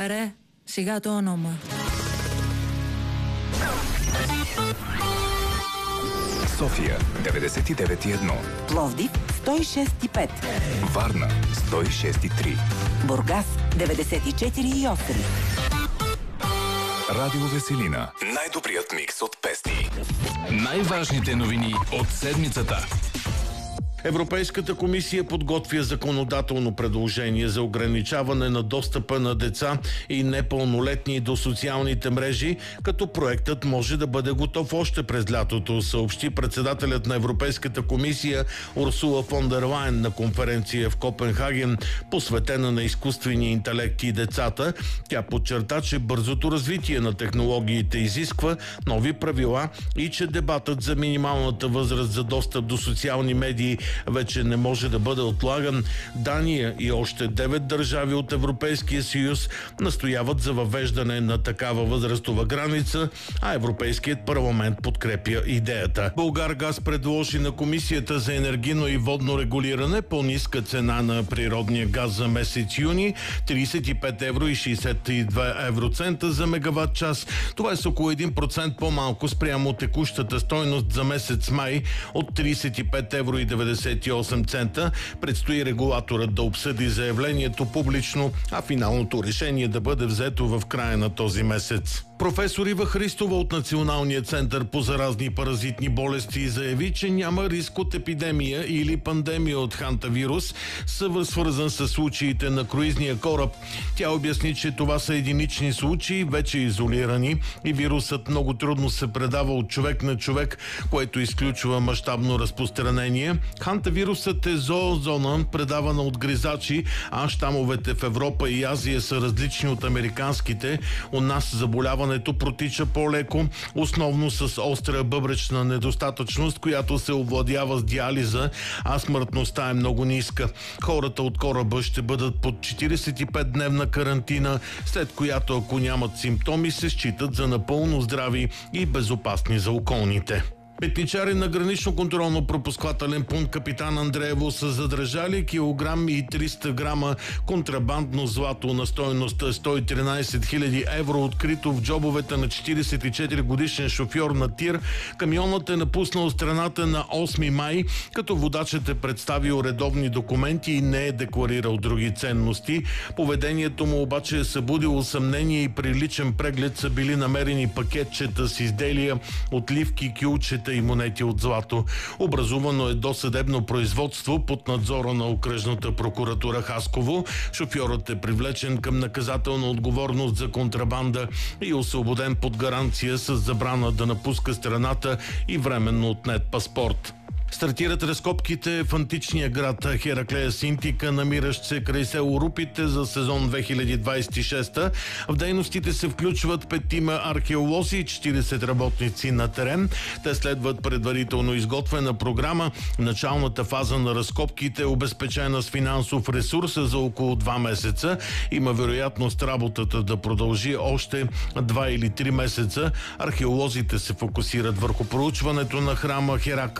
Ρε, σιγά το όνομα. София 99,1. Пловдив 106,5. Варна 106,3. Бургас 94,8. Радио Веселина. Най-добрият микс от песни. Най-важните новини от седмицата. Европейската комисия подготвя законодателно предложение за ограничаване на достъпа на деца и непълнолетни до социалните мрежи, като проектът може да бъде готов още през лятото, съобщи председателят на Европейската комисия Урсула фон дер Лайен на конференция в Копенхаген, посветена на изкуствения интелект и децата. Тя подчерта, че бързото развитие на технологиите изисква нови правила и че дебатът за минималната възраст за достъп до социални медии вече не може да бъде отлаган. Дания и още 9 държави от Европейския съюз настояват за въвеждане на такава възрастова граница, а Европейският парламент подкрепя идеята. Булгаргаз предложи на Комисията за енергийно и водно регулиране по-ниска цена на природния газ за месец юни – 35 евро и 62 евроцента за мегаватт час. Това е с около 1% по-малко спрямо текущата стойност за месец май от 35 евро и 98 цента. Предстои регулаторът да обсъди заявлението публично, а финалното решение да бъде взето в края на този месец. Професор Ива Христова от Националния център по заразни паразитни болести заяви, че няма риск от епидемия или пандемия от хантавирус, свързан с случаите на круизния кораб. Тя обясни, че това са единични случаи, вече изолирани и вирусът много трудно се предава от човек на човек, което изключва мащабно разпространение. Хантавирусът е зоозона, предавана от гризачи, а щамовете в Европа и Азия са различни от американските. У нас заболяването протича по-леко, основно с остра бъбречна недостатъчност, която се овладява с диализа, а смъртността е много ниска. Хората от кораба ще бъдат под 45-дневна карантина, след която, ако нямат симптоми, се считат за напълно здрави и безопасни за околните. Петничари на гранично-контролно-пропускателен пункт Капитан Андреево са задържали килограм и 300 грама контрабандно злато на стойност 113 000 евро, открито в джобовете на 44-годишен шофьор на тир. Камионът е напуснал страната на 8 май, като водачът е представил редовни документи и не е декларирал други ценности. Поведението му обаче е събудило съмнение и при личен преглед са били намерени пакетчета с изделия, отливки, кюлчета и монети от злато. Образувано е досъдебно производство под надзора на окръжната прокуратура Хасково. Шофьорът е привлечен към наказателна отговорност за контрабанда и освободен под гаранция с забрана да напуска страната и временно отнет паспорт. Стартират разкопките в античния град Хераклея Синтика, намиращ се край село Рупите, за сезон 2026. В дейностите се включват 5 археолози и 40 работници на терен. Те следват предварително изготвена програма. Началната фаза на разкопките е обезпечена с финансов ресурс за около 2 месеца. Има вероятност работата да продължи още 2 или 3 месеца. Археолозите се фокусират върху проучването на храма Херакл